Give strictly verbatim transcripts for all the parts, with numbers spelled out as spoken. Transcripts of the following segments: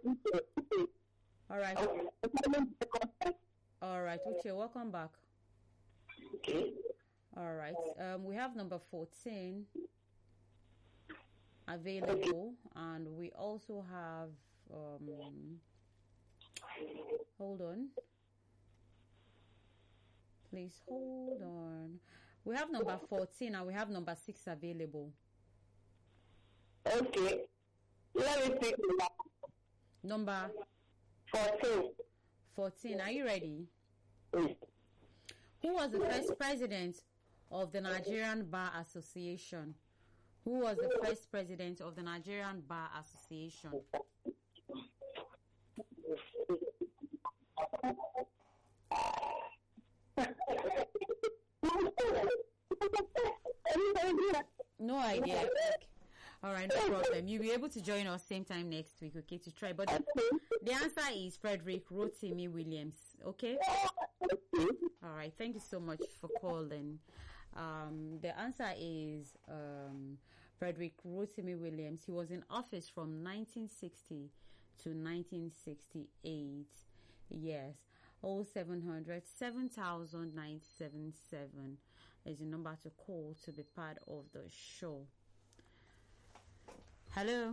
All right. All right, Uche, welcome back. Okay. All right. Um, we have number fourteen available, and we also have. Um, hold on. Please hold on. We have number fourteen and we have number six available. Okay. Let me pick Number fourteen. fourteen. Are you ready? Mm. Who was the first president of the Nigerian Bar Association? Who was the first president of the Nigerian Bar Association? No idea. All right, no problem. You'll be able to join us same time next week, okay, to try. But the, the answer is Frederick Rotimi Williams, okay? All right, thank you so much for calling. Um, the answer is um, Frederick Rotimi Williams. He was in office from nineteen sixty to nineteen sixty-eight. Yes. oh seven hundred seven thousand nine seven seven is the number to call to be part of the show. Hello.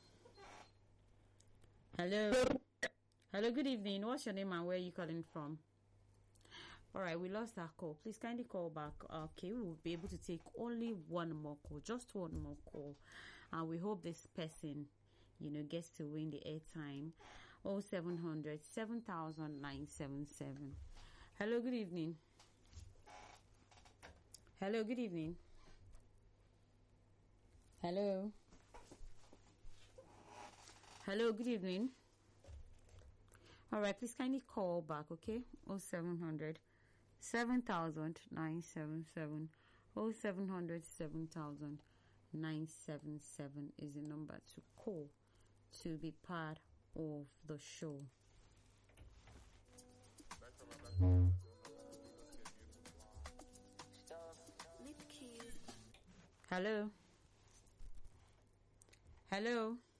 Hello. Hello, good evening. What's your name and where are you calling from? All right, we lost our call. Please kindly call back. Okay, we will be able to take only one more call, just one more call. And we hope this person, you know, gets to win the airtime. oh seven hundred seven thousand nine seven seven. Hello, good evening. Hello, good evening. Hello. Hello, good evening. All right, please kindly call back, okay? oh seven hundred seven thousand nine seven seven. oh seven hundred seven thousand nine seven seven is the number to call to be part of the show. Hello. Hello.